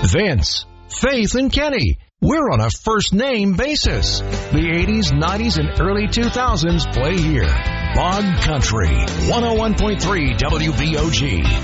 Vince, Faith, and Kenny. We're on a first-name basis. The 80s, 90s, and early 2000s play here. Bog Country, 101.3 WVOG.